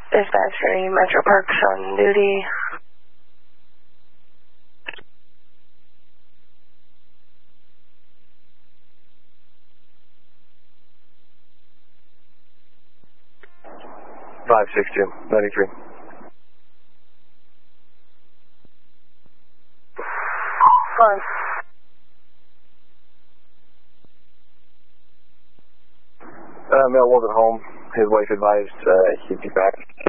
Dispatcher, Metro Parks on duty. Five 9293. Fine. Mel wasn't home. His wife advised he'd be back